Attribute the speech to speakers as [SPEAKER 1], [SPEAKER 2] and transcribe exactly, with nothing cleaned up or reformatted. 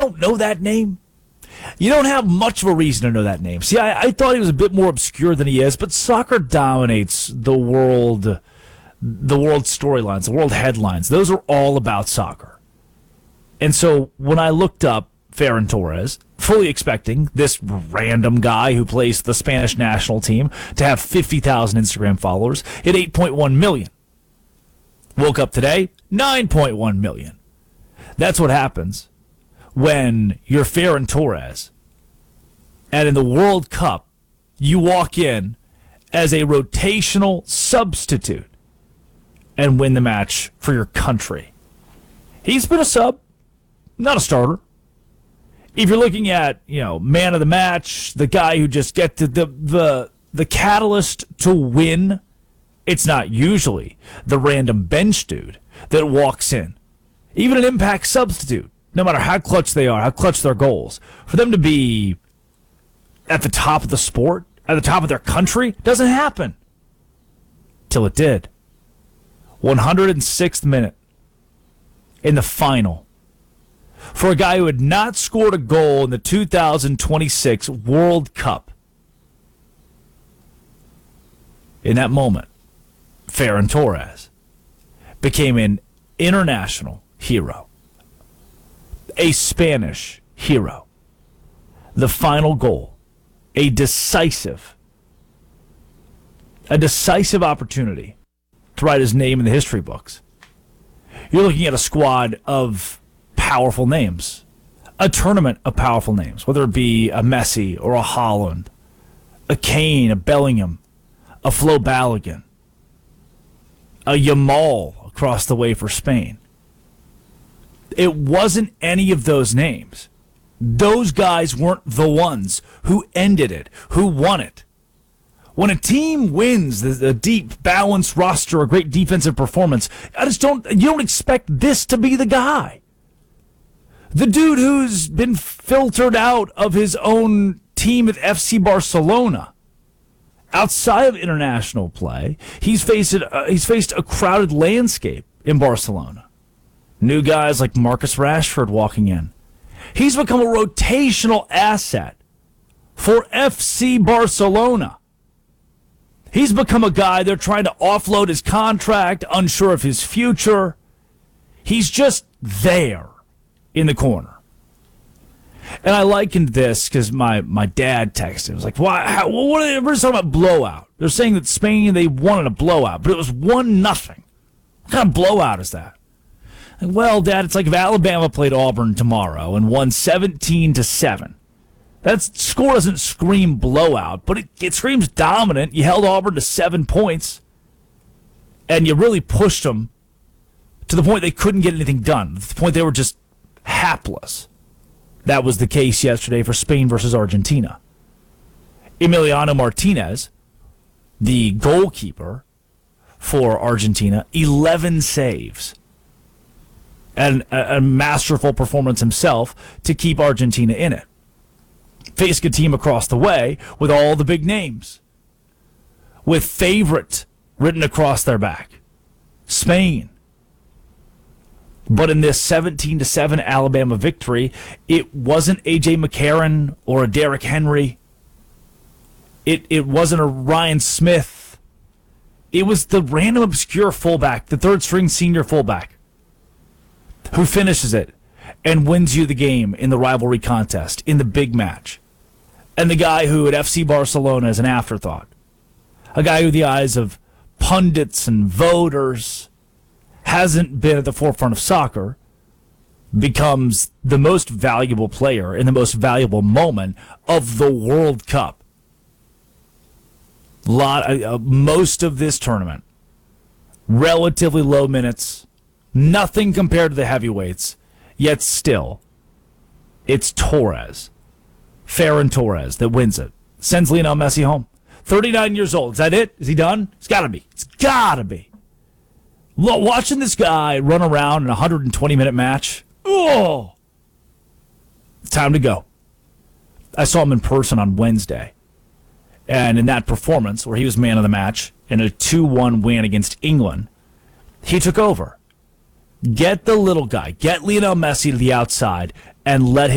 [SPEAKER 1] don't know that name, you don't have much of a reason to know that name. See, I, I thought he was a bit more obscure than he is, but soccer dominates the world, the world storylines, the world headlines. Those are all about soccer. And so when I looked up Ferran Torres, fully expecting this random guy who plays the Spanish national team to have fifty thousand Instagram followers, hit eight point one million. Woke up today, nine point one million. That's what happens when you're Ferran Torres, and in the World Cup, you walk in as a rotational substitute and win the match for your country. He's been a sub, not a starter. If you're looking at, you know, man of the match, the guy who just gets the, the the the catalyst to win, it's not usually the random bench dude that walks in. Even an impact substitute, no matter how clutch they are, how clutch their goals, for them to be at the top of the sport, at the top of their country, doesn't happen. Till it did. one hundred sixth minute in the final. For a guy who had not scored a goal in the two thousand twenty-six World Cup. In that moment, Ferran Torres became an international hero. A Spanish hero. The final goal. A decisive, a decisive opportunity to write his name in the history books. You're looking at a squad of powerful names, a tournament of powerful names, whether it be a Messi or a Haaland, a Kane, a Bellingham, a Flo Balogun, a Yamal across the way for Spain. It wasn't any of those names. Those guys weren't the ones who ended it, who won it. When a team wins the, the deep, balanced roster, a great defensive performance, I just don't, you don't expect this to be the guy. The dude who's been filtered out of his own team at F C Barcelona. Outside of international play, he's faced, uh, he's faced a crowded landscape in Barcelona. New guys like Marcus Rashford walking in. He's become a rotational asset for F C Barcelona. He's become a guy they're trying to offload his contract, unsure of his future. He's just there in the corner. And I likened this because my, my dad texted. It was like, why? How, what are they, we're just talking about blowout. They're saying that Spain, they wanted a blowout, but it was one nothing. What kind of blowout is that? Like, well, Dad, it's like if Alabama played Auburn tomorrow and won seventeen to seven. That score doesn't scream blowout, but it, it screams dominant. You held Auburn to seven points, and you really pushed them to the point they couldn't get anything done, to the point they were just hapless. That was the case yesterday for Spain versus Argentina. Emiliano Martinez, the goalkeeper for Argentina, eleven saves. And a, a masterful performance himself to keep Argentina in it. Facing a team across the way with all the big names. With favorite written across their back. Spain. But in this seventeen to seven Alabama victory, it wasn't A J McCarron or a Derrick Henry. It it wasn't a Ryan Smith. It was the random obscure fullback, the third string senior fullback, who finishes it and wins you the game in the rivalry contest, in the big match. And the guy who at F C Barcelona is an afterthought. A guy who the eyes of pundits and voters hasn't been at the forefront of soccer, becomes the most valuable player in the most valuable moment of the World Cup. Lot, uh, most of this tournament, relatively low minutes, nothing compared to the heavyweights, yet still, it's Torres, Ferran Torres, that wins it. Sends Lionel Messi home. thirty-nine years old. Is that it? Is he done? It's got to be. It's got to be. Watching this guy run around in a one hundred twenty minute match, oh, it's time to go. I saw him in person on Wednesday. And in that performance, where he was man of the match, in a two one win against England, he took over. Get the little guy, get Lionel Messi to the outside, and let him